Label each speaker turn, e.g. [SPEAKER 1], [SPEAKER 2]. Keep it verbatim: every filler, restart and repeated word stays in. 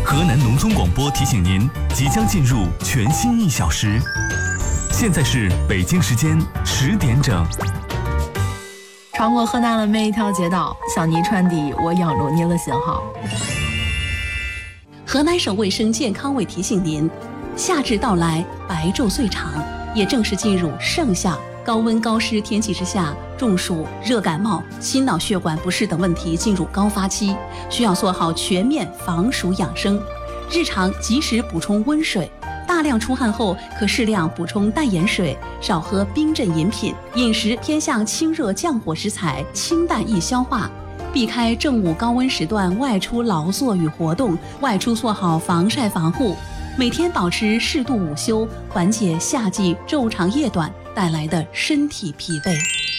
[SPEAKER 1] 河南农村广播提醒您，即将进入全新一小时。现在是北京时间十点整。
[SPEAKER 2] 穿过河南的每一条街道，向你传递我仰着你的信号。
[SPEAKER 3] 河南省卫生健康委提醒您，夏至到来，白昼最长，也正式进入盛夏。高温高湿天气之下，中暑、热感冒、心脑血管不适等问题进入高发期，需要做好全面防暑养生。日常及时补充温水，大量出汗后可适量补充淡盐水，少喝冰镇饮品。饮食偏向清热降火食材，清淡易消化。避开正午高温时段外出劳作与活动，外出做好防晒防护。每天保持适度午休，缓解夏季昼长夜短带来的身体疲惫。